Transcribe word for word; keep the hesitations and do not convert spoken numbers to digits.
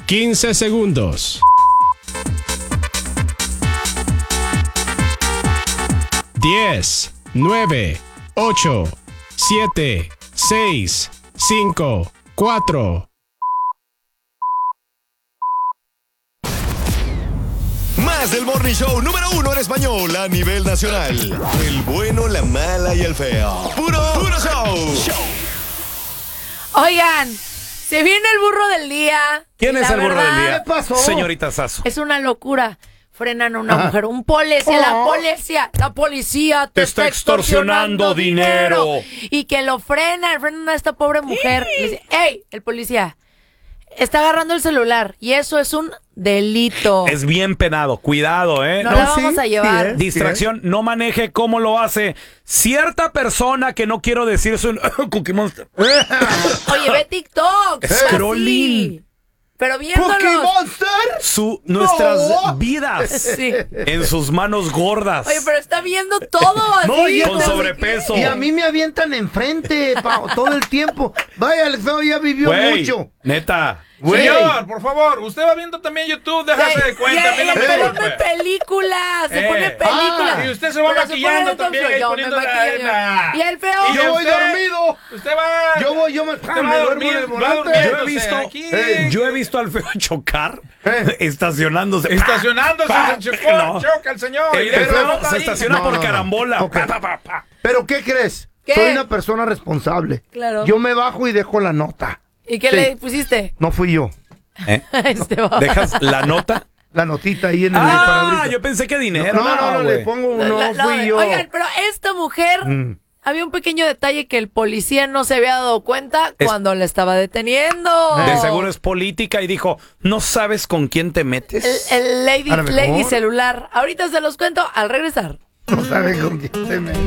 quince segundos. diez, nueve, ocho, siete, seis, cinco, cuatro. Más del Morning Show número uno en español a nivel nacional. El bueno, la mala y el feo. Puro, puro show. Oigan, se viene el burro del día. ¿Quién es La el burro verdad, del día? ¿Qué pasó? Señorita Sasso. Es una locura. Frenan a una mujer, un policía, la policía, la policía te, Te está extorsionando dinero. Y que lo frenan, frenan a esta pobre mujer. Y dice, ¡ey! El policía está agarrando el celular y eso es un delito. Es bien penado. Cuidado, ¿eh? No, No, la vamos sí, a llevar. sí, ¿eh? distracción, no maneje como lo hace cierta persona que no quiero decir su Cookie Monster. Oye, ve TikTok. Scrolling. así. Pero viéndolos. ¿Cookie Monster? Su, nuestras No. vidas Sí. en sus manos gordas. Oye, pero está viendo todo así. No, y con no sé sobrepeso. Y a mí me avientan enfrente pa, todo el tiempo. Vaya, el feo ya vivió Güey, mucho. neta. Güey. Señor, por favor, usted va viendo también YouTube, déjase qué. de cuenta, a mí Y- no y- me pero preocupe. no películas, se Eh. pone películas. Ah, y usted se va Pero maquillando pone también, ahí yo me poniendo la maquillo, arena. yo. Y el feo. Y yo voy usted- dormido. Usted va... Yo voy, yo me, Usted me va a duermo dormir, en el va volante. durmiéndose Yo he visto- aquí. Eh, Yo he visto al feo chocar, Eh. estacionándose. Estacionándose, Pa, se pa, chocó, no. choca el señor. El y le feo rebota se ahí. estaciona No, por no, no. carambola. Ok. Pa, pa, pa, pa. ¿Pero qué crees? ¿Qué? Soy una persona responsable. Claro. Yo me bajo y dejo la nota. ¿Y qué Sí. le pusiste? No fui yo. ¿Eh? Este va. ¿Dejas la nota? La notita ahí en el Ah, parabrisas. yo pensé que dinero. No, no, no, le güey. pongo, La- no la- la- fui yo. Oigan, pero esta mujer, Mm. había un pequeño detalle que el policía no se había dado cuenta Es- cuando la estaba deteniendo. De seguro es política y dijo, ¿no sabes con quién te metes? El, el lady, A lo mejor. lady celular. Ahorita se los cuento al regresar. No sabe con quién se me...